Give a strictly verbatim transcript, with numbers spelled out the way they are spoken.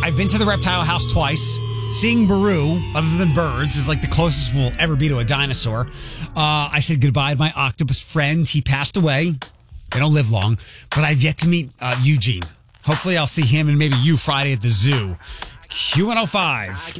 I've been to the reptile house twice. Seeing Baru, other than birds, is like the closest we'll ever be to a dinosaur. Uh, I said goodbye to my octopus friend. He passed away. They don't live long. But I've yet to meet uh, Eugene. Hopefully I'll see him and maybe you Friday at the zoo. Q one oh five.